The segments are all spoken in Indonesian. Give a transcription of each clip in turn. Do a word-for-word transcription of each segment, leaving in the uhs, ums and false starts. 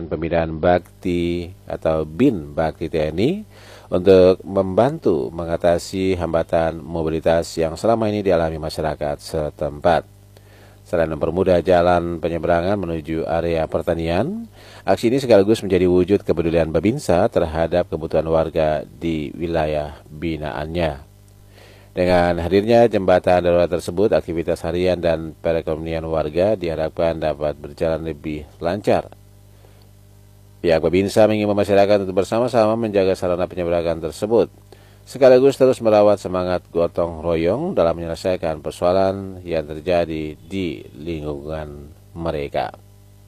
Badan Pembinaan Bakti atau BIN Bakti T N I untuk membantu mengatasi hambatan mobilitas yang selama ini dialami masyarakat setempat. Selain mempermudah jalan penyeberangan menuju area pertanian, aksi ini sekaligus menjadi wujud kepedulian Babinsa terhadap kebutuhan warga di wilayah binaannya. Dengan hadirnya jembatan darurat tersebut, aktivitas harian dan perekonomian warga diharapkan dapat berjalan lebih lancar. Pihak Babinsa mengimbau masyarakat untuk bersama-sama menjaga sarana penyeberangan tersebut, sekaligus terus merawat semangat gotong royong dalam menyelesaikan persoalan yang terjadi di lingkungan mereka.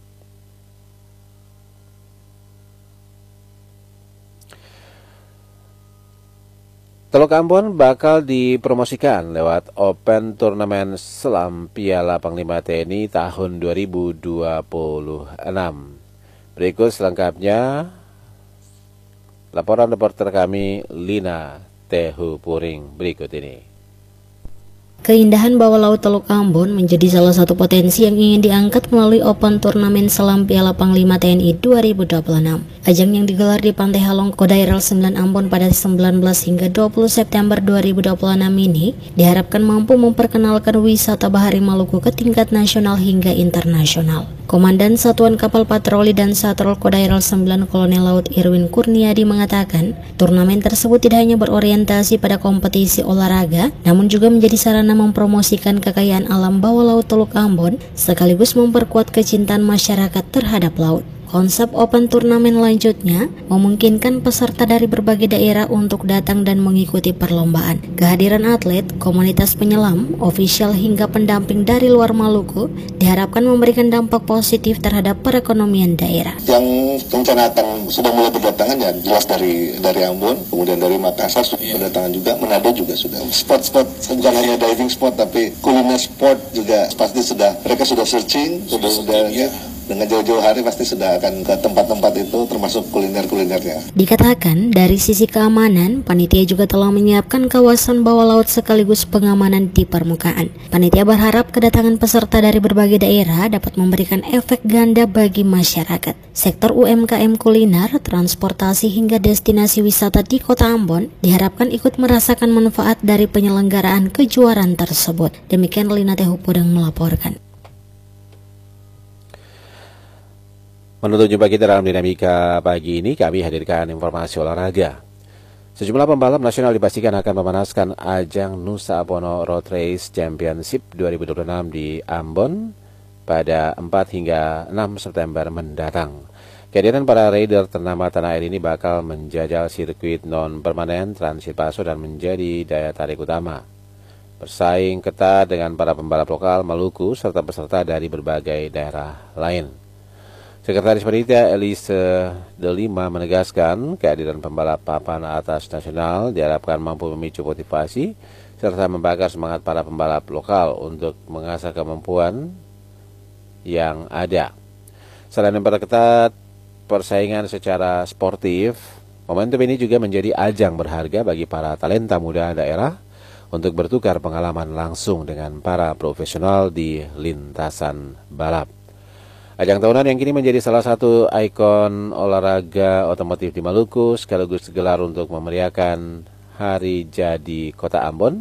Teluk Ambon bakal dipromosikan lewat Open Turnamen Selam Piala Panglima T N I tahun dua ribu dua puluh enam. Berikut selengkapnya laporan reporter kami Lina Tehu Puring berikut ini. Keindahan bawah laut Teluk Ambon menjadi salah satu potensi yang ingin diangkat melalui Open Turnamen Selam Piala Panglima T N I dua ribu dua puluh enam. Ajang yang digelar di Pantai Halong Kodairel sembilan Ambon pada sembilan belas hingga dua puluh September dua ribu dua puluh enam ini diharapkan mampu memperkenalkan wisata bahari Maluku ke tingkat nasional hingga internasional. Komandan Satuan Kapal Patroli dan Satrol Kodairel sembilan Kolonel Laut Irwin Kurniadi mengatakan, turnamen tersebut tidak hanya berorientasi pada kompetisi olahraga, namun juga menjadi sarana mempromosikan kekayaan alam bawah laut Teluk Ambon, sekaligus memperkuat kecintaan masyarakat terhadap laut. Konsep Open Turnamen lanjutnya memungkinkan peserta dari berbagai daerah untuk datang dan mengikuti perlombaan. Kehadiran atlet, komunitas penyelam, ofisial hingga pendamping dari luar Maluku diharapkan memberikan dampak positif terhadap perekonomian daerah. Yang rencana akan sudah mulai berdatangan ya jelas dari dari Ambon, kemudian dari Makassar sudah yeah. berdatangan juga, Manado juga sudah. Spot-spot bukan hanya diving spot tapi kuliner spot juga pasti sudah mereka sudah searching, sudah sudah ya. Dengan jauh-jauh hari pasti sudah akan ke tempat-tempat itu termasuk kuliner-kulinernya. Dikatakan dari sisi keamanan, panitia juga telah menyiapkan kawasan bawah laut sekaligus pengamanan di permukaan. Panitia berharap kedatangan peserta dari berbagai daerah dapat memberikan efek ganda bagi masyarakat. Sektor U M K M kuliner, transportasi hingga destinasi wisata di Kota Ambon diharapkan ikut merasakan manfaat dari penyelenggaraan kejuaraan tersebut. Demikian Lina Tehu Puring melaporkan. Menutup jumpa kita dalam dinamika pagi ini, kami hadirkan informasi olahraga. Sejumlah pembalap nasional dipastikan akan memanaskan ajang Nusa Pono Road Race Championship dua ribu dua puluh enam di Ambon pada empat hingga enam September mendatang. Kehadiran para rider ternama tanah air ini bakal menjajal sirkuit non-permanen Transit Paso dan menjadi daya tarik utama. Bersaing ketat dengan para pembalap lokal Maluku serta peserta dari berbagai daerah lain. Sekretaris Panitia Elise Delima menegaskan kehadiran pembalap papan atas nasional diharapkan mampu memicu motivasi serta membakar semangat para pembalap lokal untuk mengasah kemampuan yang ada. Selain memperketat persaingan secara sportif, momentum ini juga menjadi ajang berharga bagi para talenta muda daerah untuk bertukar pengalaman langsung dengan para profesional di lintasan balap. Ajang tahunan yang kini menjadi salah satu ikon olahraga otomotif di Maluku sekaligus digelar untuk memeriahkan Hari Jadi Kota Ambon.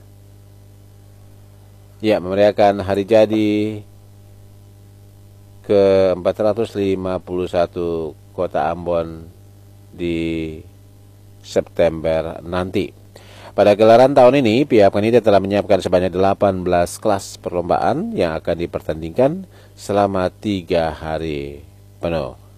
Ya, memeriahkan Hari Jadi ke empat ratus lima puluh satu Kota Ambon di September nanti. Pada gelaran tahun ini, pihak panitia telah menyiapkan sebanyak delapan belas kelas perlombaan yang akan dipertandingkan selama tiga hari penuh.